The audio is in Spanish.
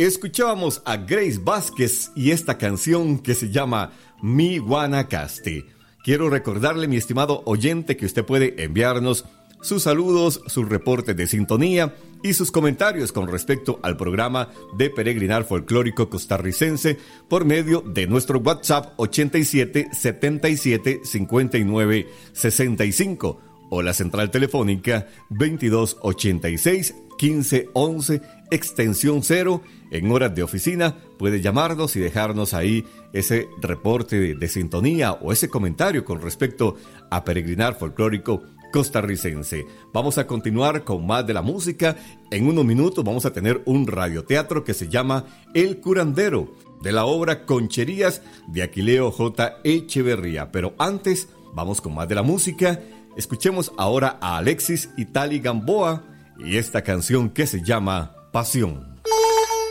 Escuchábamos a Grace Vázquez y esta canción que se llama Mi Guanacaste. Quiero recordarle, mi estimado oyente, que usted puede enviarnos sus saludos, sus reportes de sintonía y sus comentarios con respecto al programa de Peregrinar Folclórico Costarricense por medio de nuestro WhatsApp 87 77 59 65 o la central telefónica 22 86 15 11 extensión 0. En horas de oficina puede llamarnos y dejarnos ahí ese reporte de sintonía o ese comentario con respecto a Peregrinar Folclórico Costarricense. Vamos a continuar con más de la música. En unos minutos vamos a tener un radioteatro que se llama El Curandero, de la obra Concherías de Aquileo J. Echeverría. Pero antes, vamos con más de la música. Escuchemos ahora a Alexis Itali Gamboa y esta canción que se llama Pasión.